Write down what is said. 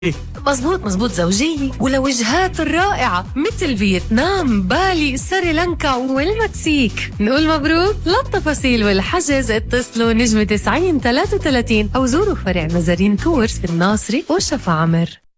مزبوط زوجية ولوجهات رائعة مثل فيتنام، بالي، سريلانكا والمكسيك. نقول مبروك. للتفاصيل والحجز اتصلوا نجمة 90 33 أو زوروا فرع مزارين تورز في الناصري وشفا عمر.